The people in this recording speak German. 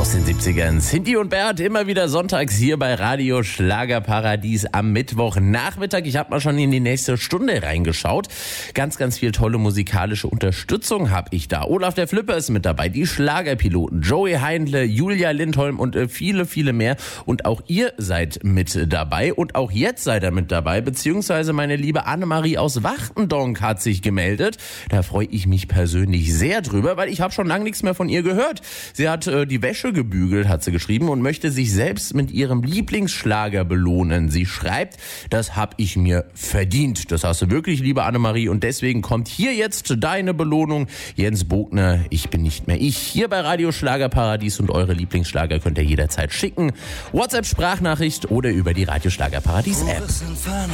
aus den 70ern. Cindy und Bert immer wieder sonntags hier bei Radio Schlagerparadies am Mittwochnachmittag. Ich habe mal schon in die nächste Stunde reingeschaut. Ganz, ganz viel tolle musikalische Unterstützung habe ich da. Olaf der Flipper ist mit dabei, die Schlagerpiloten, Joey Heindle, Julia Lindholm und viele, viele mehr. Und auch ihr seid mit dabei und auch jetzt seid ihr mit dabei, beziehungsweise meine liebe Annemarie aus Wachtendonk hat sich gemeldet. Da freue ich mich persönlich sehr drüber, weil ich habe schon lange nichts mehr von ihr gehört. Sie hat die Wäsche gebügelt, hat sie geschrieben, und möchte sich selbst mit ihrem Lieblingsschlager belohnen. Sie schreibt, das habe ich mir verdient. Das hast du wirklich, liebe Annemarie, und deswegen kommt hier jetzt deine Belohnung. Jens Bogner, ich bin nicht mehr ich. Hier bei Radio Schlagerparadies, und eure Lieblingsschlager könnt ihr jederzeit schicken. WhatsApp-Sprachnachricht oder über die Radio Schlagerparadies-App.